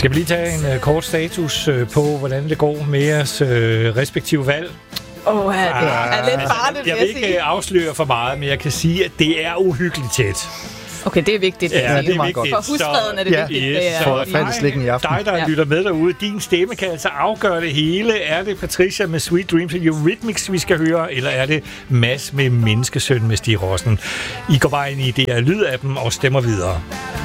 Skal vi lige tage en kort status på, hvordan det går med jeres respektive valg? Det er lidt farligt, jeg vil ikke afsløre for meget, men jeg kan sige, at det er uhyggeligt tæt. Okay, det er vigtigt. Ja, det er vigtigt. For husfreden er det vigtigt. Yes. Så dig, der lytter med derude, din stemme kan altså afgøre det hele. Er det Patricia med Sweet Dreams of Eurythmics, vi skal høre, eller er det Mads med Menneskesøn med Stig Rossen? I går bare ind i DR Lyd-appen og stemmer videre.